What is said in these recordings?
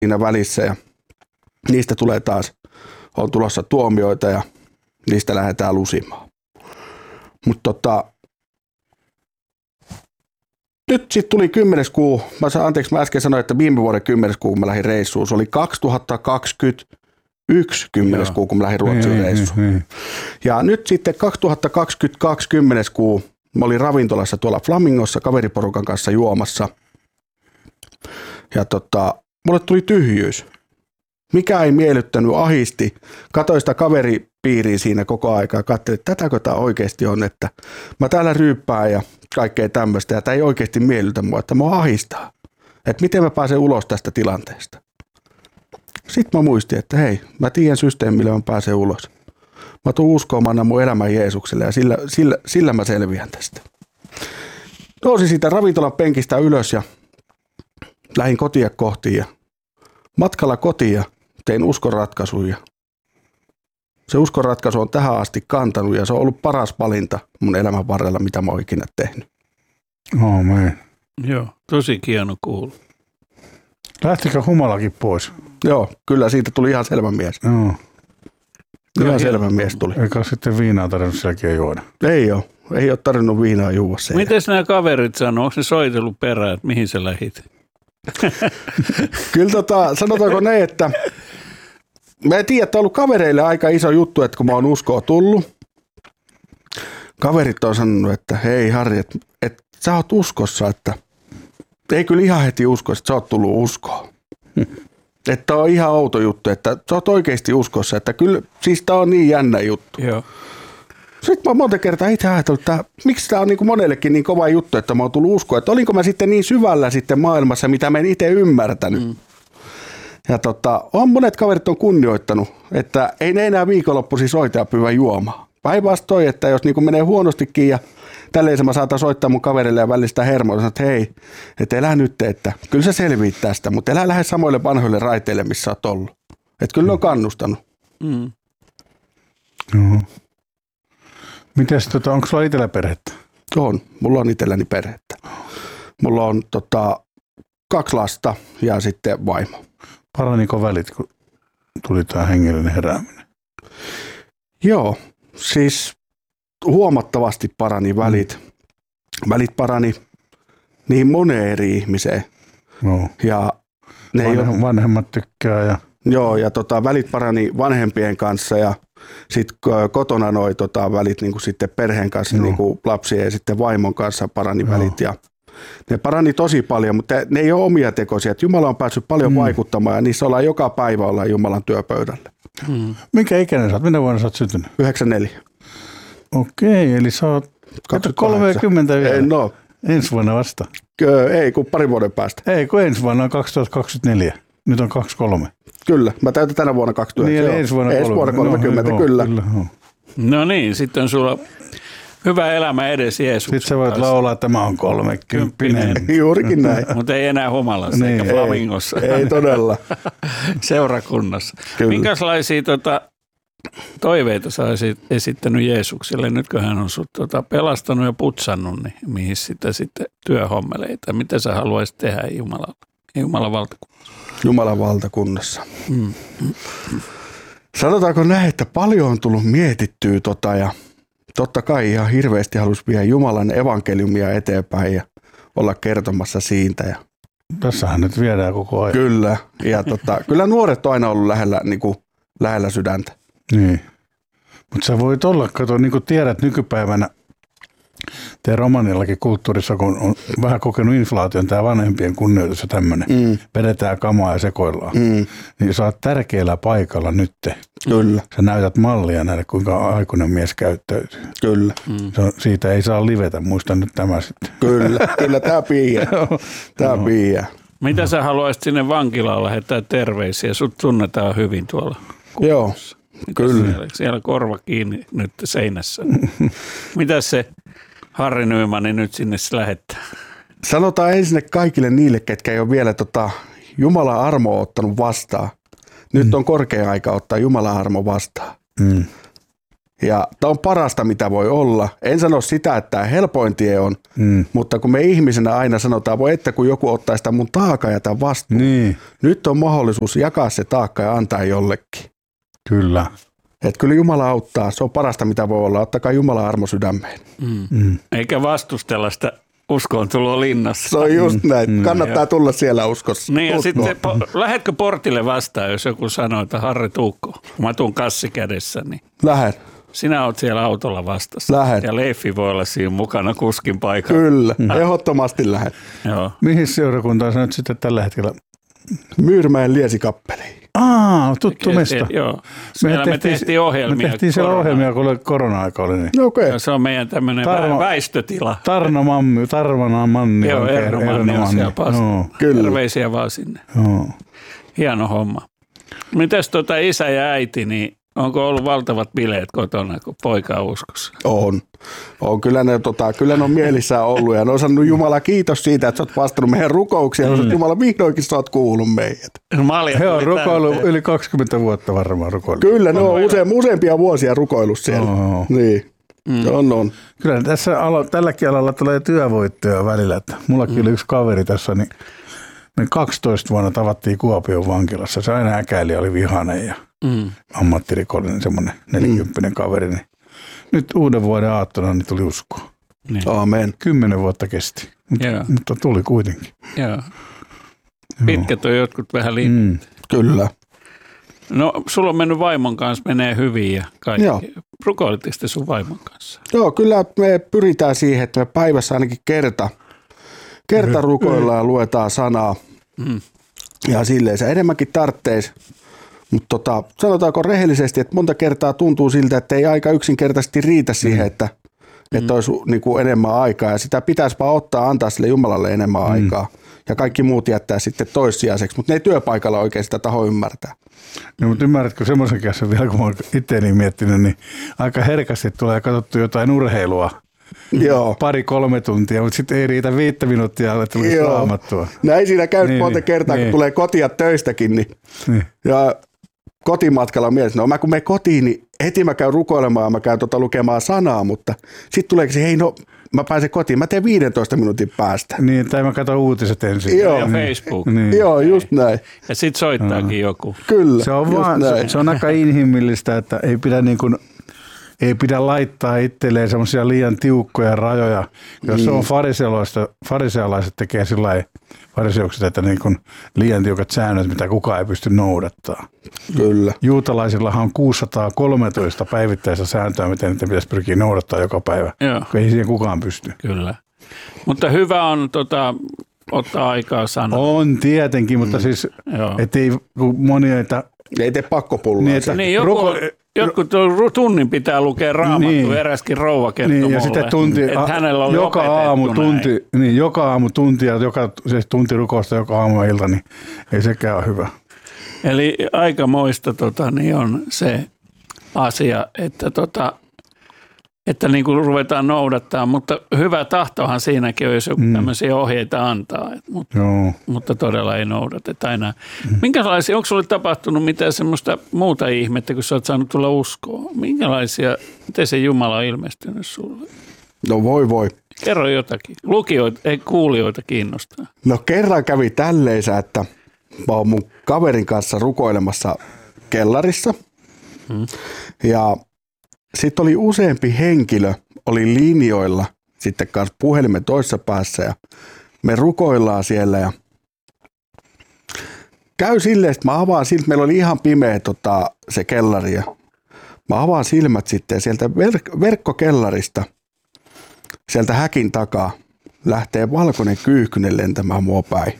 siinä välissä ja niistä tulee taas, on tulossa tuomioita ja niistä lähdetään lusimaan. Mutta nyt sitten tuli 10. kuu. Mä äsken sanoin, että viime vuoden 10. kuu, kun mä lähdin reissuun. Se oli 2021 10. kuu, kun mä lähdin Ruotsiin reissuun. Ja nyt sitten 2022 10. kuu, mä olin ravintolassa tuolla Flamingossa kaveriporukan kanssa juomassa. Ja mulle tuli tyhjyys. Mikä ei miellyttänyt, ahisti. Katoin sitä kaveripiiriä siinä koko aikaa ja katselin, että tätäkö tämä oikeasti on, että mä täällä ryyppään ja kaikkea tämmöistä ja tämä ei oikeasti miellytä mua, että mua ahistaa. Että miten mä pääsen ulos tästä tilanteesta. Sitten mä muistin, että hei, mä tiedän systeemi, millä mä pääsen ulos. Mä tuun uskomaan mun elämän Jeesukselle ja sillä mä selviän tästä. Nousin siitä ravintolan penkistä ylös ja lähdin kotia kohti ja matkalla kotiin tein uskonratkaisun ja se uskonratkaisu on tähän asti kantanut ja se on ollut paras valinta mun elämän varrella, mitä mä oon ikinä tehnyt. Amen. Joo, tosi hieno kuulla. Lähtikö humalakin pois? Joo, kyllä siitä tuli ihan selvä mies. Joo. Ihan selvä mies tuli. Eikä sitten viinaa tarvinnut sielläkin juoda? Ei ole tarvinnut viinaa juua se. Miten nämä kaverit sanoo? Onko ne soitellut perään, että mihin sä lähit? Kyllä sanotaanko näin, että mä en tiedä, että on ollut kavereille aika iso juttu, että kun mä oon uskoa tullut. Kaverit on sanonut, että hei Harri, että sä oot uskossa, että ei kyllä ihan heti usko, että sä oot tullut uskoon. Että on ihan outo juttu, että sä oot oikeasti uskossa, että kyllä siis tää on niin jännä juttu. Joo. Sitten mä oon monta kertaa itse ajatellut, että miksi tämä on niin kuin monellekin niin kova juttu, että mä oon tullut uskoa, että olinko mä sitten niin syvällä sitten maailmassa, mitä mä en itse ymmärtänyt. Ja on monet kaverit on kunnioittanut, että ei ne enää viikonloppuisin soita ja pyyvä juomaan. Päinvastoin, että jos niin kuin menee huonostikin ja tälleen mä saatan soittaa mun kaverille ja välistä hermoa, että hei, että elä nyt, että kyllä sä selviit tästä, mutta elä lähde samoille vanhoille raiteille, missä oot ollut. Että kyllä ne on kannustanut. Joo. Mites, onko sulla itsellä perhettä? On, mulla on itselläni perhettä. Mulla on 2 lasta ja sitten vaimo. Paraniko välit, kun tuli tämä hengellinen herääminen? Joo, siis huomattavasti parani välit. Välit parani niin moneen eri ihmiseen. No. Ja ne vanhemmat tykkää. Ja... Joo, ja välit parani vanhempien kanssa ja sitten kotona noi välit niin kuin sitten perheen kanssa, niin kuin lapsien ja sitten vaimon kanssa parani välit. Ja ne parani tosi paljon, mutta ne ei ole omia tekoisia. Jumala on päässyt paljon vaikuttamaan ja niissä ollaan joka päivä ollaan Jumalan työpöydällä. Minkä ikäinen sä oot? Minä vuonna sä oot syntynyt? 94. Okei, eli sä oot 30 vielä. No. Ensi vuonna vasta? Ei, kun 2 vuoden päästä. Ei, kun ensi vuonna on 2024. Nyt on 23. Kyllä, mä täytän tänä vuonna 29. Niin, ensi vuonna 30, kyllä. No niin, sitten on sulla hyvä elämä edes Jeesuksessa. Sitten sä voit laulaa, että mä oon 30. Juurikin näin. Mutta ei enää humalassa eikä Flamingossa. Ei todella. Seurakunnassa. Kyllä. Minkälaisia toiveita sä olisit esittänyt Jeesukselle, nyt kun hän on sut pelastanut ja putsannut, niin mihin sitä sitten työhommeleita? Mitä sä haluaisit tehdä Jumalan valtakunnassa? Jumalan valtakunnassa. Sanotaanko näin, että paljon on tullut mietittyä ja totta kai ihan hirveästi halusi viedä Jumalan evankeliumia eteenpäin ja olla kertomassa siitä. Ja tässähän nyt viedään koko ajan. Kyllä, ja kyllä nuoret on aina ollut lähellä sydäntä. Niin, mutta sä voit olla, kato, niin kuin tiedät nykypäivänä, teidän romanillakin kulttuurissa, kun on vähän kokenut inflaation, tämä vanhempien kunnioitus ja tämmöinen, vedetään kamaa ja sekoillaan, niin sä oot tärkeällä paikalla nyt. Kyllä. Sä näytät mallia näille, kuinka aikuinen mies käyttäytyy. Kyllä. Siitä ei saa livetä, muista nyt tämä sitten. Kyllä tämä piiää. Mitä sä haluaisit sinne vankilaan lähettää terveisiä? Sut tunnetaan hyvin tuolla kunnassa. Joo, kyllä. Siellä korva kiinni nyt seinässä. Mitä se Harri Nymani nyt sinne lähettää? Sanotaan ensin kaikille niille, ketkä ei ole vielä Jumalan armoa ottanut vastaan. Nyt on korkea aika ottaa Jumalan armo vastaan. Ja tämä on parasta, mitä voi olla. En sano sitä, että tämä helpoin tie on, mutta kun me ihmisenä aina sanotaan, voi että kun joku ottaa sitä mun taakka ja tämän vastuun. Niin. Nyt on mahdollisuus jakaa se taakka ja antaa jollekin. Kyllä. Että kyllä Jumala auttaa. Se on parasta, mitä voi olla. Ottakaa Jumalan armo sydämeen. Eikä vastustella sitä uskoon tuloa linnassa. Se on just näin. Kannattaa tulla siellä uskossa. Niin ja sitten lähdetkö portille vastaan, jos joku sanoo, että Harri Tuukko, kun mä tuun kassi kädessä, niin Lähden. sinä oot siellä autolla vastassa. Lähden. Ja Leiffi voi olla siinä mukana kuskin paikalla. Kyllä, ehdottomasti lähden. Joo. Mihin seurakuntaan sä nyt sitten tällä hetkellä? Myyrmäen Liesikappeliin. Tuttu mesta. Joo. Siellä me tehtiin ohjelmia. Me tehtiin siellä ohjelmia, kun korona-aika oli. Niin. Okei. Se on meidän tämmöinen väistötila. Tarvana Manni. Joo, Erno Manni on siellä paikalla. Kyllä. Terveisiä vaan sinne. Joo. Hieno homma. Mites isä ja äiti, niin onko ollut valtavat bileet kotona, kun poika on uskossa? On. Kyllä ne on mielissään ollut ja ne on sanonut Jumala kiitos siitä, että sä oot vastannut meidän rukouksia. Ja Jumala vihdoinkin sä oot kuullut meidät. He on rukoillut yli 20 vuotta varmaan rukoillut. Kyllä, ne on useampia vuosia rukoillut siellä. Niin. On. Kyllä tässä tälläkin alalla tulee työvoittoja välillä. Että mullakin oli yksi kaveri tässä, niin me 12 vuonna tavattiin Kuopion vankilassa. Se aina äkäili, oli vihainen ja ammattirikollinen, semmoinen 40 kaveri. Niin nyt uuden vuoden aattona niin tuli uskoa. Niin. Aamen. 10 vuotta kesti, mutta tuli kuitenkin. Joo. Pitkät on jotkut vähän liittyneet. Kyllä. No, sulla on mennyt vaimon kanssa, menee hyvin ja kaikki. Joo. Rukoilitteko te sun vaimon kanssa? Joo, kyllä me pyritään siihen, että me päivässä ainakin kerta rukoillaan ja luetaan sanaa. Ja silleen se enemmänkin tarvitsisi. Mutta sanotaanko rehellisesti, että monta kertaa tuntuu siltä, että ei aika yksinkertaisesti riitä siihen, että olisi niin kuin enemmän aikaa. Ja sitä pitäisi vaan antaa sille Jumalalle enemmän aikaa. Ja kaikki muut jättää sitten toissijaiseksi, mutta ne ei työpaikalla oikein sitä taho ymmärtää. No, mutta ymmärrätkö semmoisen kanssa vielä, kun mä oon itseäni miettinyt, niin aika herkästi tulee katsottu jotain urheilua. Joo. 2-3 tuntia, mutta sitten ei riitä 5 minuuttia, että tulisi raamattua. Näin siinä käy monta kertaa, kun tulee kotia töistäkin. Niin. Ja kotimatkalla mielessä, kun menen kotiin, niin heti mä käyn rukoilemaan ja mä käyn lukemaan sanaa, mutta sitten tuleekin se, mä pääsen kotiin, mä teen 15 minuutin päästä. Niin, tai mä katson uutiset ensin. Joo. Ja Facebook. Niin. Joo, just näin. Ja sit soittaakin joku. Kyllä, se on aika inhimillistä, että ei pidä laittaa itselleen semmoisia liian tiukkoja rajoja. Jos se on farisealaiset tekee sillä fariseukset, että niin kuin liian tiukat säännöt, mitä kukaan ei pysty noudattaa. Kyllä. Juutalaisillahan on 613 päivittäistä sääntöä, miten niitä pitäisi pyrkiä noudattaa joka päivä. Joo. Ei siihen kukaan pysty. Kyllä. Mutta hyvä on ottaa aikaa sanoa. On tietenkin, mutta siis ettei monioita... Ei tee pakkopulloa. Niin, jotkut tunnin pitää lukea raamattua, eräskin rouva kertoi mulle, ja sitten että hänellä oli joka aamu tunti ja siis tunti rukousta joka aamu ja ilta, niin ei sekään ole hyvä. Eli aikamoista niin on se asia, että niin kuin ruvetaan noudattaa, mutta hyvä tahtohan siinäkin on, jos joku tämmöisiä ohjeita antaa, mutta todella ei noudateta enää. Minkälaisia, onko sinulle tapahtunut mitään semmoista muuta ihmettä, kun sä oot saanut tulla uskoon? Miten se Jumala on ilmestynyt sulle? No voi. Kerro jotakin. Kuulijoita kiinnostaa. No kerran kävi tälleisä, että mä oon mun kaverin kanssa rukoilemassa kellarissa ja sitten oli useampi henkilö, oli linjoilla sitten kanssa puhelimen toisessa päässä ja me rukoillaan siellä ja käy silleen, että mä avaan silmät, meillä oli ihan pimeä se kellari ja mä avaan silmät sitten ja sieltä verkkokellarista, sieltä häkin takaa lähtee valkoinen kyyhkynen lentämään mua päin.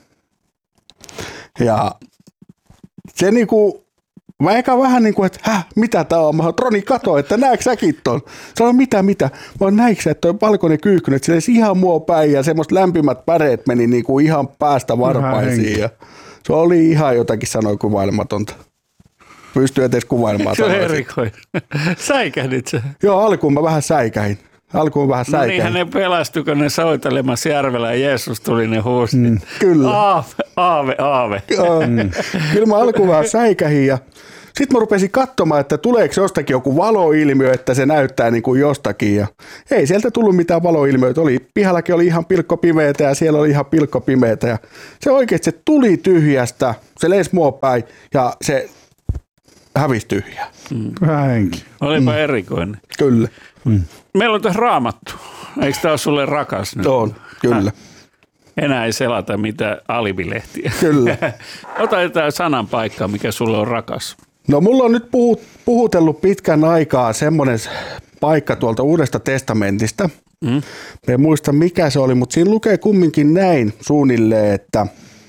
Ja se niinku... Mä eka vähän niin kuin, että mitä tää on? Mä oon, Roni, kato, että näetkö säkin ton? Sanoin, mitä? Mä oon, näikö sä, että toi valkoinen kyyhkynen, että se ihan mua päin ja semmoista lämpimät päreet meni niin kuin ihan päästä varpaisiin. Ja se oli ihan jotakin sanoa kuvailematonta. Pystyy edes kuvailemaan. Se on erikoinen. Säikähdit se? Joo, alkuun mä vähän säikähin. No niinhän ne pelastui, kun ne soitelemassa järvellä ja Jeesus tuli ne huustit. Kyllä. Aave. Kyllä mä alkuun vähän säikähin ja Sitten mä rupesin katsomaan, että tuleeko jostakin joku valoilmiö, että se näyttää niin kuin jostakin. Ja ei sieltä tullut mitään valoilmiöitä. Pihallakin oli ihan pilkkopimeätä ja siellä oli ihan pilkkopimeätä. Ja se oikeasti se tuli tyhjästä, se lensi mua päin ja se hävisi tyhjää. Vähän henki. Olipa erikoinen. Kyllä. Meillä on tässä Raamattu. Eikö tämä ole sulle rakas nyt? On, kyllä. Enää ei selata mitään alibilehtiä. Kyllä. Ota jotain sanan paikkaa, mikä sulle on rakas. No mulla on nyt puhutellut pitkän aikaa semmoinen paikka tuolta Uudesta testamentista. En muista mikä se oli, mutta siinä lukee kumminkin näin suunnilleen, että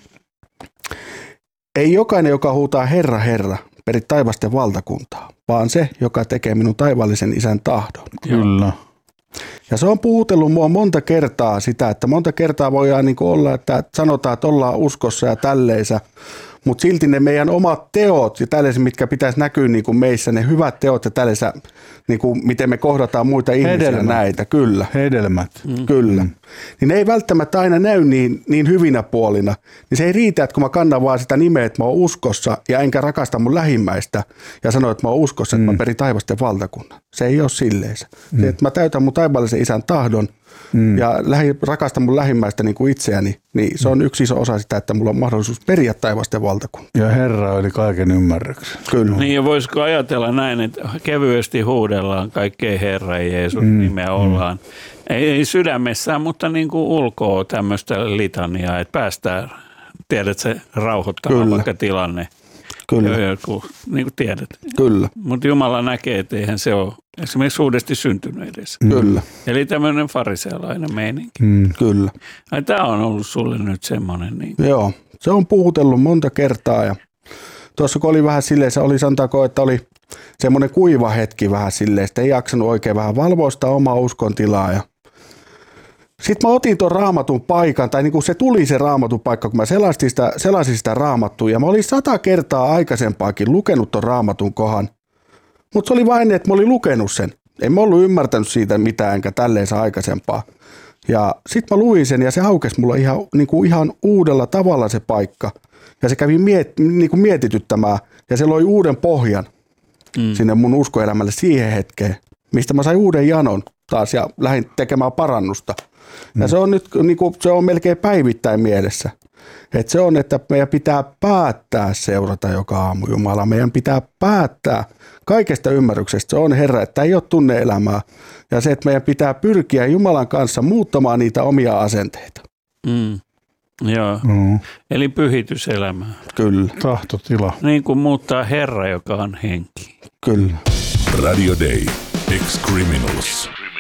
ei jokainen, joka huutaa Herra, Herra, peri taivasten valtakuntaa, vaan se, joka tekee minun taivaallisen isän tahdon. Kyllä. Ja se on puhutellut mua monta kertaa sitä, että monta kertaa voidaan niin kuin olla, että sanotaan, että ollaan uskossa ja tälleisä, mutta silti ne meidän omat teot ja tällaiset, mitkä pitäisi näkyä niin kuin meissä, ne hyvät teot ja tällaiset, niin kuin miten me kohdataan muita ihmisiä näitä, kyllä. Hedelmät. Kyllä. Niin ne ei välttämättä aina näy niin hyvinä puolina. Niin se ei riitä, että kun mä kannan vaan sitä nimeä, että mä oon uskossa ja enkä rakasta mun lähimmäistä ja sano, että mä oon uskossa, että mä perin taivasten valtakunnan. Se ei ole silleen se. Että mä täytän mun taivaallisen isän tahdon ja rakastan mun lähimmäistä niin kuin itseäni, niin se on yksi iso osa sitä, että mulla on mahdollisuus periä taivasten valtakunnan. Ja Herra oli kaiken ymmärryksen. Kyllä. Niin ja voisiko ajatella näin, että kevyesti huudellaan kaikkea Herra ja Jeesus nimeä ollaan. Ei sydämessään, mutta niin kuin ulkoa tämmöistä litaniaa, että päästään, tiedät se rauhoittamaan vaikka tilanne. Kyllä. Joku, niin kuin tiedät. Kyllä. Mutta Jumala näkee, että eihän se ole esimerkiksi uudesti syntynyt edes. Kyllä. Eli tämmöinen farisealainen meininki. Kyllä. Tämä on ollut sulle nyt semmoinen. Niin. Joo, se on puhutellut monta kertaa ja tuossa kun oli vähän silleen, se oli sanotaanko, että oli semmoinen kuiva hetki vähän silleen, että ei jaksanut oikein vähän valvoa sitä omaa uskon tilaa. Sitten mä otin tuon raamatun paikan, tai niin kuin se tuli se raamatun paikka, kun mä selasin sitä raamattua, ja mä olin 100 kertaa aikaisempaakin lukenut tuon raamatun kohan, mutta se oli vain, että mä olin lukenut sen. En mä ollut ymmärtänyt siitä mitään, enkä tälleensä aikaisempaa. Ja sitten mä luin sen, ja se aukesi mulla ihan uudella tavalla se paikka. Ja se kävi mietityttämään, ja se loi uuden pohjan sinne mun uskoelämälle siihen hetkeen, mistä mä sain uuden janon taas, ja lähdin tekemään parannusta. Ja se on nyt se on melkein päivittäin mielessä. Että se on, että meidän pitää päättää seurata joka aamu Jumalaa. Meidän pitää päättää kaikesta ymmärryksestä. Se on Herra, että ei ole tunne-elämää. Ja se, että meidän pitää pyrkiä Jumalan kanssa muuttamaan niitä omia asenteita. Joo, eli pyhityselämää. Kyllä. Tahtotila. Niin kuin muuttaa Herra, joka on henki. Kyllä. Radio Day. Ex-Criminals.